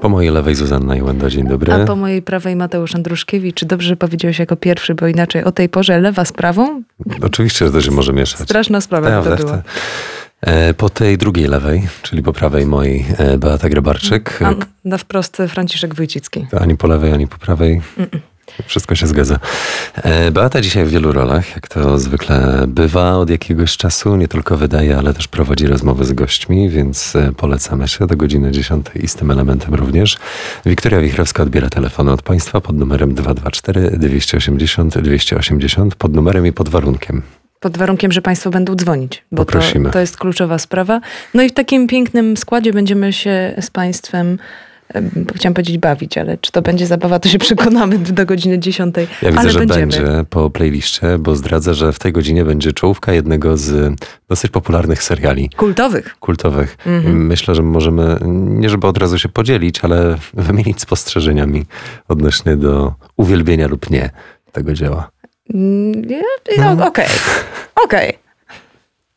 Po mojej lewej Zuzanna Jłęda, dzień dobry. A po mojej prawej Mateusz Andruszkiewicz. Czy dobrze, że powiedziałeś jako pierwszy, bo inaczej o tej porze lewa z prawą? Oczywiście, że to się może mieszać. Straszna sprawa by to była. Po tej drugiej lewej, czyli po prawej mojej Beata Grabarczyk. A na wprost Franciszek Wójcicki. Ani po lewej, ani po prawej. Wszystko się zgadza. Beata dzisiaj w wielu rolach, jak to zwykle bywa od jakiegoś czasu. Nie tylko wydaje, ale też prowadzi rozmowy z gośćmi, więc polecamy się do godziny 10 i z tym elementem również. Wiktoria Wichrowska odbiera telefony od Państwa pod numerem 224 280 280, pod numerem i pod warunkiem. Pod warunkiem, że Państwo będą dzwonić, bo Poprosimy. to jest kluczowa sprawa. No i w takim pięknym składzie będziemy się z Państwem, chciałam powiedzieć, bawić, ale czy to będzie zabawa, to się przekonamy do godziny 10. Ja widzę, ale że będziemy. będzie po playliście, bo zdradzę, że w tej godzinie będzie czołówka jednego z dosyć popularnych seriali. Kultowych. Myślę, że możemy, nie żeby od razu się podzielić, ale wymienić spostrzeżeniami odnośnie do uwielbienia lub nie tego dzieła. Okej.